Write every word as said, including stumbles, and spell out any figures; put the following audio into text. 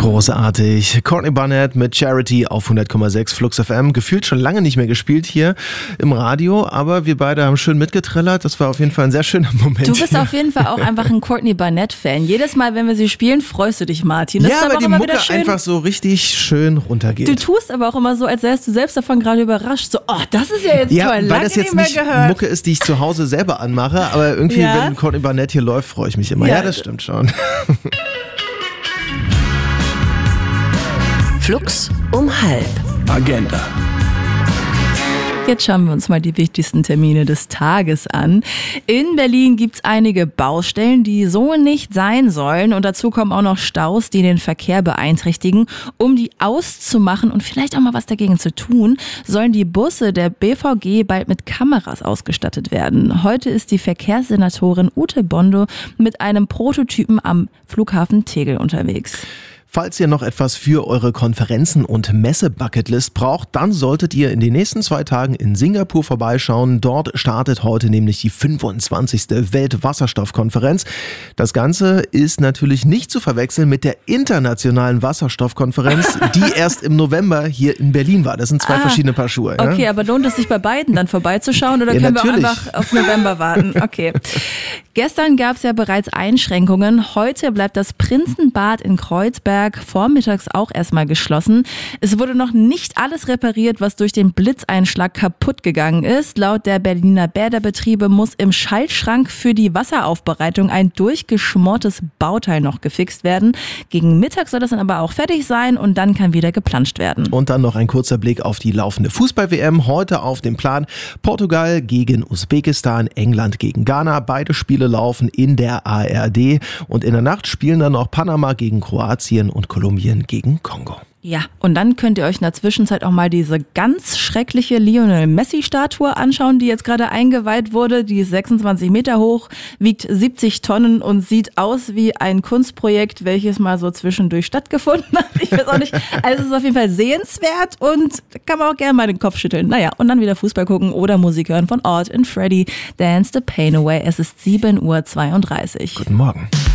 Großartig. Courtney Barnett mit Charity auf hundert Komma sechs Flux F M. Gefühlt schon lange nicht mehr gespielt hier im Radio, aber wir beide haben schön mitgetrellert. Das war auf jeden Fall ein sehr schöner Moment. Du bist hier auf jeden Fall auch einfach ein Courtney Barnett-Fan. Jedes Mal, wenn wir sie spielen, freust du dich, Martin. Das ja, ist aber weil die immer Mucke wieder schön. einfach so richtig schön runtergeht. Du tust aber auch immer so, als wärst du selbst davon gerade überrascht. So, oh, das ist ja jetzt ja, toll. Weil Lange das jetzt nicht mehr nicht gehört. Mucke ist, die ich zu Hause selber anmache, aber irgendwie, ja? wenn Courtney Barnett hier läuft, freue ich mich immer. Ja, ja das stimmt schon. Flux um halb. Agenda. Jetzt schauen wir uns mal die wichtigsten Termine des Tages an. In Berlin gibt es einige Baustellen, die so nicht sein sollen. Und dazu kommen auch noch Staus, die den Verkehr beeinträchtigen. Um die auszumachen und vielleicht auch mal was dagegen zu tun, sollen die Busse der B V G bald mit Kameras ausgestattet werden. Heute ist die Verkehrssenatorin Ute Bondo mit einem Prototypen am Flughafen Tegel unterwegs. Falls ihr noch etwas für eure Konferenzen- und Messe-Bucketlist braucht, dann solltet ihr in den nächsten zwei Tagen in Singapur vorbeischauen. Dort startet heute nämlich die fünfundzwanzigste Weltwasserstoffkonferenz. Das Ganze ist natürlich nicht zu verwechseln mit der internationalen Wasserstoffkonferenz, die erst im November hier in Berlin war. Das sind zwei ah, verschiedene Paar Schuhe. Okay, ja? Aber lohnt es sich bei beiden dann vorbeizuschauen oder ja, können natürlich. wir auch einfach auf November warten? Okay. Gestern gab es ja bereits Einschränkungen. Heute bleibt das Prinzenbad in Kreuzberg vormittags auch erstmal geschlossen. Es wurde noch nicht alles repariert, was durch den Blitzeinschlag kaputt gegangen ist. Laut der Berliner Bäderbetriebe muss im Schaltschrank für die Wasseraufbereitung ein durchgeschmortes Bauteil noch gefixt werden. Gegen Mittag soll das dann aber auch fertig sein und dann kann wieder geplanscht werden. Und dann noch ein kurzer Blick auf die laufende Fußball-W M. Heute auf dem Plan Portugal gegen Usbekistan, England gegen Ghana. Beide Spiele laufen in der A R D und in der Nacht spielen dann noch Panama gegen Kroatien und Kolumbien gegen Kongo. Ja, und dann könnt ihr euch in der Zwischenzeit auch mal diese ganz schreckliche Lionel Messi-Statue anschauen, die jetzt gerade eingeweiht wurde. Die ist sechsundzwanzig Meter hoch, wiegt siebzig Tonnen und sieht aus wie ein Kunstprojekt, welches mal so zwischendurch stattgefunden hat. Ich weiß auch nicht. Also es ist auf jeden Fall sehenswert und kann man auch gerne mal den Kopf schütteln. Naja, und dann wieder Fußball gucken oder Musik hören von Ort and Freddy. Dance the Pain Away. Es ist sieben Uhr zweiunddreißig. Guten Morgen.